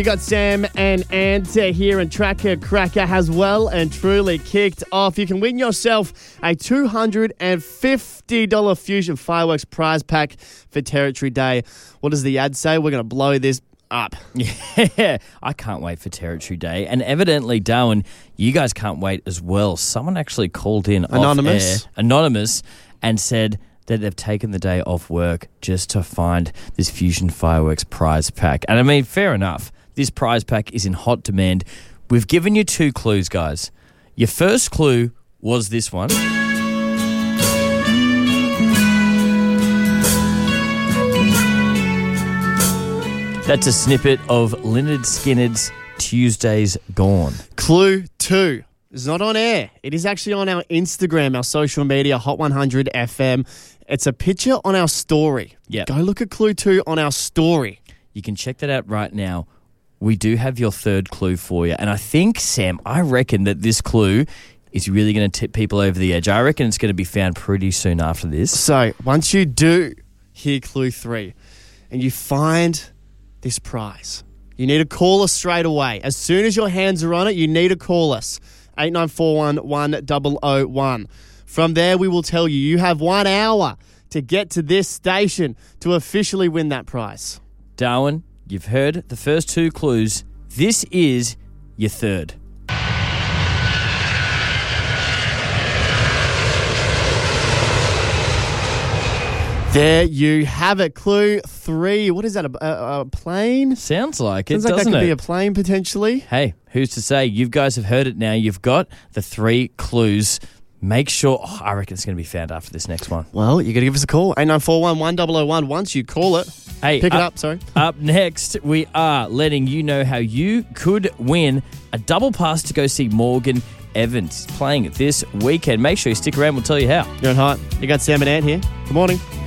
You got Sam and Ant here, and Tracker Cracker has well and truly kicked off. You can win yourself a $250 Fusion Fireworks prize pack for Territory Day. What does the ad say? We're going to blow this up. Yeah, I can't wait for Territory Day. And evidently, Darwin, you guys can't wait as well. Someone actually called in Anonymous, and said that they've taken the day off work just to find this Fusion Fireworks prize pack. And I mean, fair enough. This prize pack is in hot demand. We've given you 2 clues, guys. Your first clue was this one. That's a snippet of Lynyrd Skynyrd's Tuesday's Gone. Clue 2 is not on air. It is actually on our Instagram, our social media, Hot 100 FM. It's a picture on our story. Yep. Go look at Clue 2 on our story. You can check that out right now. We do have your third clue for you. And I think, Sam, I reckon that this clue is really going to tip people over the edge. I reckon it's going to be found pretty soon after this. So, once you do hear Clue 3 and you find this prize, you need to call us straight away. As soon as your hands are on it, you need to call us. 8941-1001. From there, we will tell you, you have 1 hour to get to this station to officially win that prize. Darwin, you've heard the first 2 clues. This is your third. There you have it. Clue 3. What is that? A plane? Sounds like it, Sounds like doesn't that could it? be a plane potentially. Hey, who's to say? You guys have heard it now. You've got the 3 clues. Make sure, I reckon it's going to be found after this next one. Well, you got to give us a call. 8941-1001. Once you call it, hey, pick it up, sorry. Up next, we are letting you know how you could win a double pass to go see Morgan Evans playing this weekend. Make sure you stick around. We'll tell you how. You're on Hot. You got Sam and Ant here. Good morning.